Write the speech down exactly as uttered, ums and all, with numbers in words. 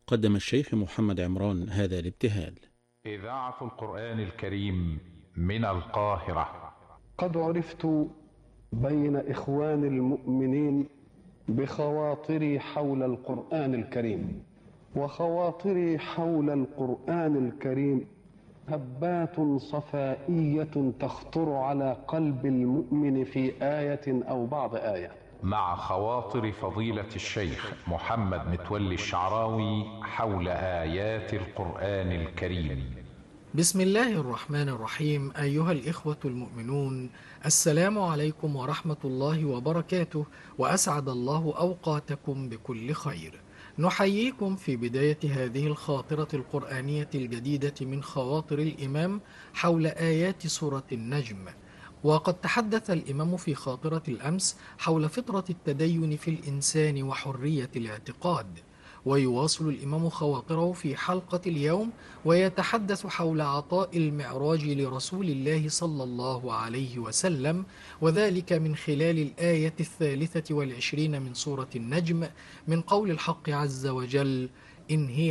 قدم الشيخ محمد عمران هذا الابتهال. إذاعة القرآن الكريم من القاهرة. قد عرفت بين إخوان المؤمنين بخواطري حول القرآن الكريم، وخواطري حول القرآن الكريم هبات صفائية تخطر على قلب المؤمن في آية أو بعض آية. مع خواطر فضيلة الشيخ محمد متولي الشعراوي حول آيات القرآن الكريم. بسم الله الرحمن الرحيم. أيها الإخوة المؤمنون، السلام عليكم ورحمة الله وبركاته، وأسعد الله أوقاتكم بكل خير. نحييكم في بداية هذه الخاطرة القرآنية الجديدة من خواطر الإمام حول آيات سورة النجم. وقد تحدث الإمام في خاطرة الأمس حول فطرة التدين في الإنسان وحرية الاعتقاد، ويواصل الإمام خواطره في حلقة اليوم ويتحدث حول عطاء المعراج لرسول الله صلى الله عليه وسلم، وذلك من خلال الآية الثالثة والعشرين من سورة النجم من قول الحق عز وجل: إن هي